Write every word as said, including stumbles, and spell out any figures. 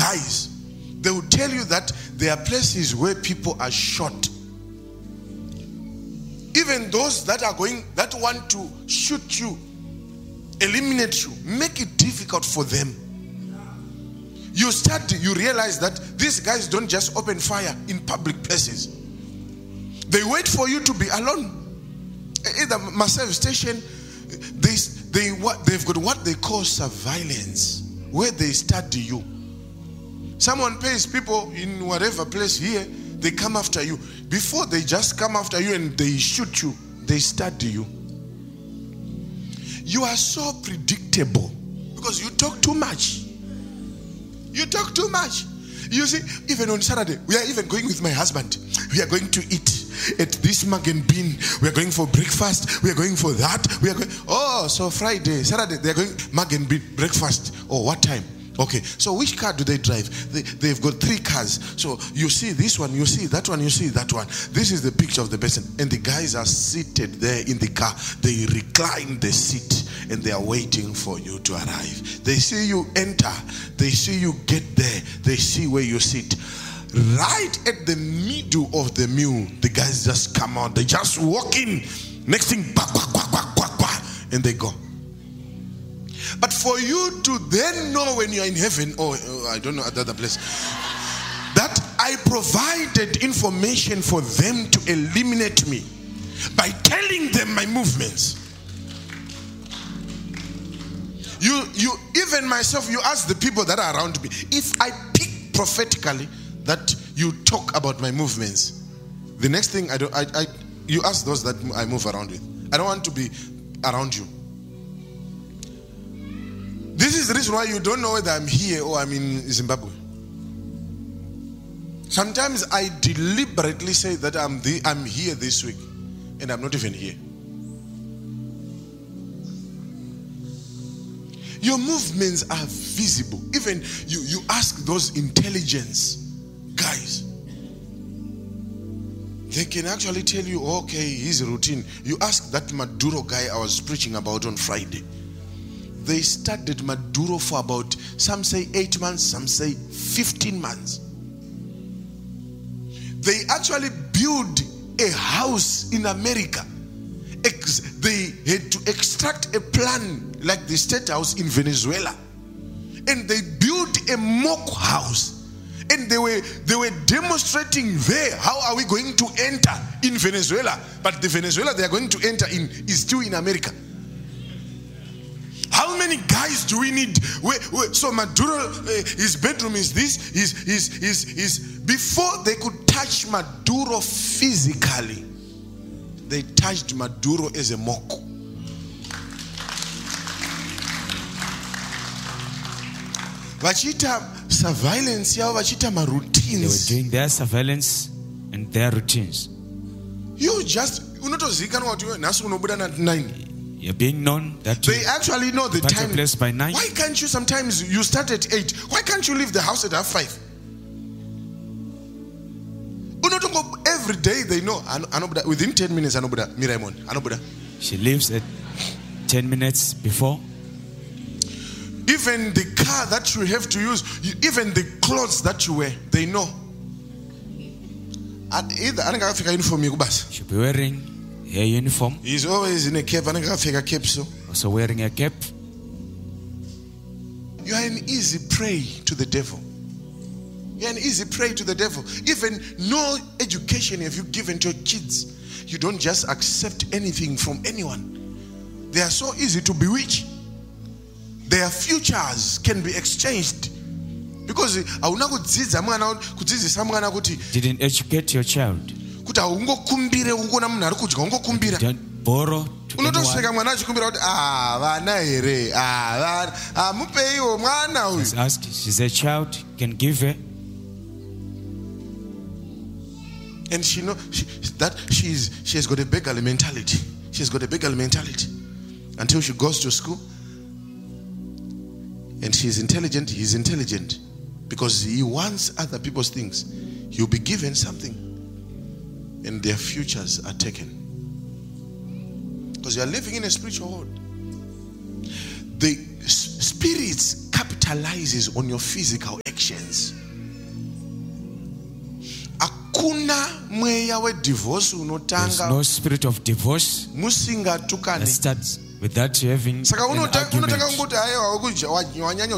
guys, they will tell you that there are places where people are shot. Even those that are going, that want to shoot you, eliminate you, make it difficult for them. You start, you realize that these guys don't just open fire in public places. They wait for you to be alone. Either Massive Station, they, they, what, they've got what they call surveillance, where they study you. Someone pays people in whatever place here, they come after you. Before they just come after you and they shoot you, they study you. You are so predictable because you talk too much. You talk too much. You see, even on Saturday, we are even going with my husband. We are going to eat at this Mug and Bean. We are going for breakfast. We are going for that. We are going. Oh, so Friday, Saturday, they are going Mug and Bean breakfast. Oh, what time? Okay, so which car do they drive? They, they've got three cars. So you see this one, you see that one, you see that one. This is the picture of the person. And the guys are seated there in the car. They recline the seat and they are waiting for you to arrive. They see you enter. They see you get there. They see where you sit. Right at the middle of the meal, the guys just come out. They just walk in. Next thing, bah, bah, bah, bah, bah, bah, and they go. But for you to then know when you're in heaven, or oh, I don't know, at the other place, that I provided information for them to eliminate me by telling them my movements. You, you, even myself, you ask the people that are around me, if I pick prophetically that you talk about my movements, the next thing I don't, I, I, you ask those that I move around with. I don't want to be around you. This is the reason why you don't know whether I'm here or I'm in Zimbabwe. Sometimes I deliberately say that I'm the, I'm here this week and I'm not even here. Your movements are visible. Even you, you ask those intelligence guys. They can actually tell you, okay, his routine. You ask that Maduro guy I was preaching about on Friday. They studied Maduro for about, some say eight months, some say fifteen months. They actually built a house in America. Ex- they had to extract a plan like the State House in Venezuela. And they built a mock house. And they were, they were demonstrating there, how are we going to enter in Venezuela? But the Venezuela they are going to enter in is still in America. How many guys do we need? Wait, wait, so Maduro, uh, his bedroom is this. His, his, his, his. Before they could touch Maduro physically, they touched Maduro as a mock. Vachita surveillance, vachita ma routines. They were doing their surveillance and their routines. You just, unotozikana watu nasu unobuda na nine. You're being known that they actually know the time. Place by nine. Why can't you sometimes you start at eight? Why can't you leave the house at half five? Every day they know. Within ten minutes, she leaves at ten minutes before. Even the car that you have to use, even the clothes that you wear, they know. She'll be wearing her uniform. He's always in a cape. Also wearing a cap. You are an easy prey to the devil. You are an easy prey to the devil. Even no education have you given to your kids. You don't just accept anything from anyone. They are so easy to bewitch. Their futures can be exchanged. Because didn't educate your child. Don't borrow to Just ask, she's a child, can give her. And she know she, that she's she has got a beggarly mentality. She's got a beggarly mentality until she goes to school. And she's intelligent, he's intelligent. Because he wants other people's things. He'll be given something. And their futures are taken. Because you are living in a spiritual world. The spirits capitalizes on your physical actions. hakuna mweya wedivorce There's unotanga no spirit of divorce musingatukane. that starts without you having Saka an unotanga argument. kungoti aiwa wanyanya